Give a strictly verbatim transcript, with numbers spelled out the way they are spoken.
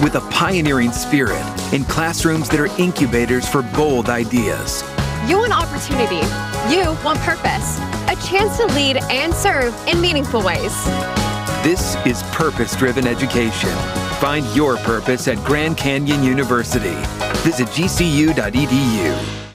with a pioneering spirit in classrooms that are incubators for bold ideas. You want opportunity. You want purpose. A chance to lead and serve in meaningful ways. This is purpose-driven education. Find your purpose at Grand Canyon University. Visit G C U dot E D U.